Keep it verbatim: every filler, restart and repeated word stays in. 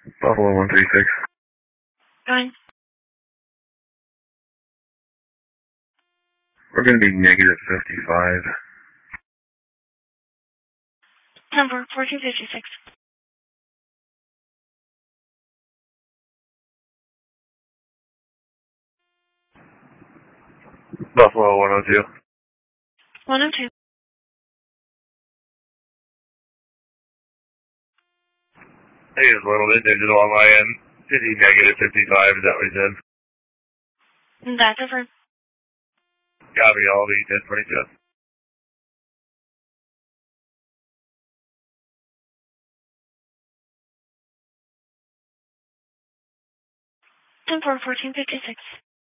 Buffalo one three six. Going. We're going to be negative fifty-five. Number fourteen fifty-six. Buffalo one oh two. one oh two. Hey, it's a little bit digital on my end. City negative fifty-five, is that what you said? That's over. Copy, all the ten twenty-two. Number fourteen fifty-six.